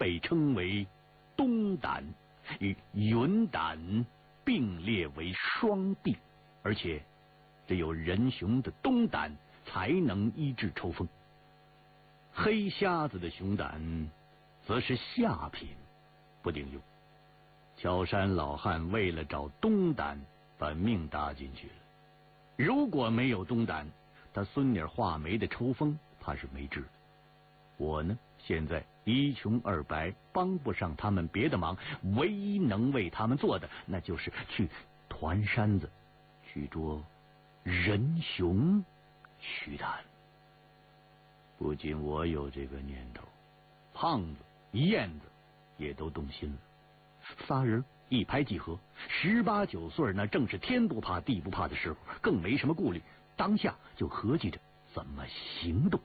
被称为东胆，与云胆并列为双臂，而且只有人熊的东胆才能医治抽风。黑瞎子的熊胆则是下品，不顶用。乔山老汉为了找东胆，把命搭进去了。如果没有东胆，他孙女画眉的抽风怕是没治。我呢，现在一穷二白，帮不上他们别的忙，唯一能为他们做的，那就是去团山子去捉人熊驱胆。不仅我有这个念头，胖子、燕子也都动心了。仨人一拍即合，18、19岁那正是天不怕地不怕的时候，更没什么顾虑，当下就合计着怎么行动。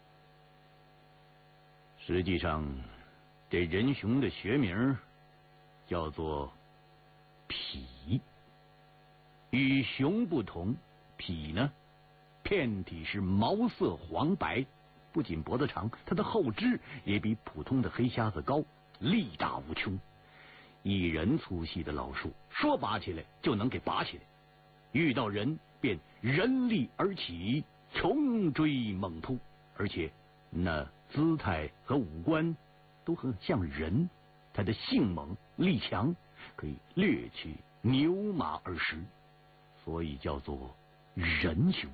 实际上，这人熊的学名叫做痞。与熊不同，痞呢，遍体是毛色黄白，不仅脖子长，它的后肢也比普通的黑瞎子高，力大无穷。一人粗细的老树，说拔起来就能给拔起来，遇到人便人力而起，穷追猛扑，而且那姿态和五官都很像人。他的性猛力强，可以掠取牛马而食，所以叫做人熊。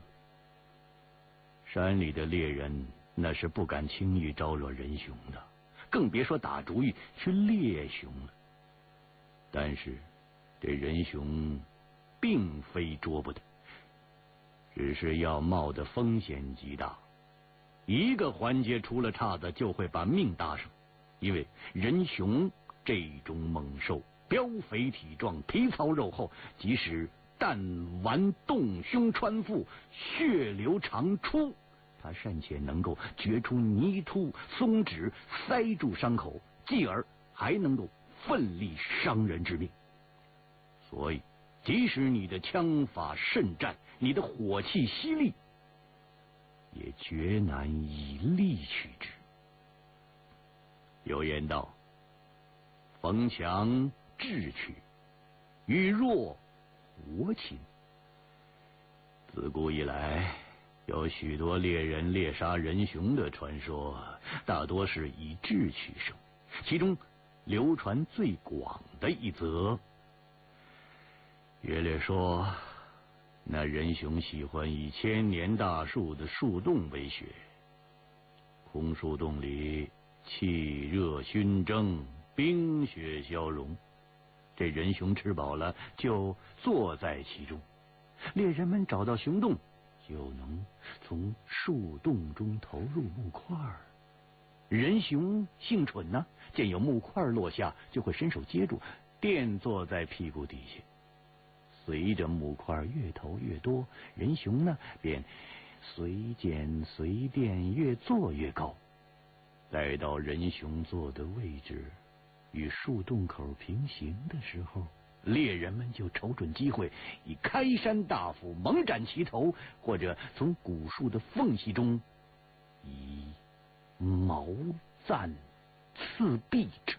山里的猎人那是不敢轻易招惹人熊的，更别说打主意去猎熊了。但是这人熊并非捉不得，只是要冒的风险极大，一个环节出了岔子就会把命搭上。因为人熊这种猛兽膘肥体壮，皮糙肉厚，即使弹丸动胸穿腹，血流长出，它尚且能够掘出泥土松脂塞住伤口，继而还能够奋力伤人之命。所以即使你的枪法甚战，你的火气犀利，也绝难以力取之。有言道，逢强智取，遇弱活擒。自古以来，有许多猎人猎杀人熊的传说，大多是以智取胜。其中流传最广的一则，约略说，那人熊喜欢以千年大树的树洞为穴，空树洞里气热熏蒸，冰雪消融，这人熊吃饱了就坐在其中。猎人们找到熊洞，就能从树洞中投入木块。人熊性蠢呢，见有木块落下，就会伸手接住，垫坐在屁股底下。随着木块越投越多，人熊呢便随捡随垫，越坐越高。待到人熊坐的位置与树洞口平行的时候，猎人们就瞅准机会，以开山大斧猛斩其头，或者从古树的缝隙中以矛暂刺毙之。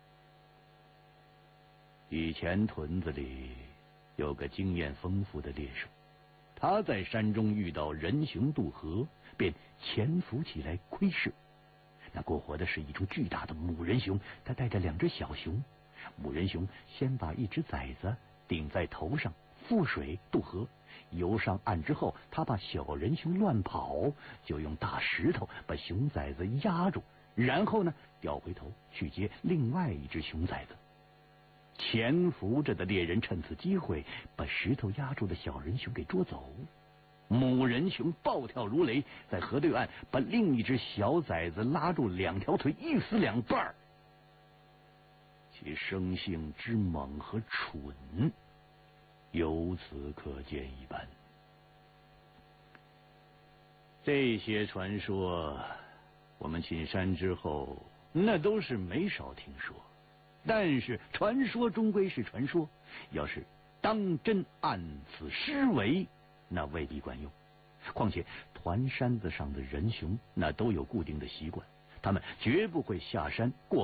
以前屯子里有个经验丰富的猎手，他在山中遇到人熊渡河，便潜伏起来窥视。那过活的是一株巨大的母人熊，它带着2只小熊。母人熊先把一只崽子顶在头上，覆水渡河。游上岸之后，他怕小人熊乱跑，就用大石头把熊崽子压住，然后呢掉回头去接另外一只熊崽子。潜伏着的猎人趁此机会把石头压住的小人熊给捉走。母人熊暴跳如雷，在河对岸把另一只小崽子拉住2条腿，一撕2半。其生性之猛和蠢，由此可见一斑。这些传说，我们进山之后，那都是没少听说。但是传说终归是传说，要是当真按此施为，那未必管用。况且团山子上的人熊那都有固定的习惯，他们绝不会下山过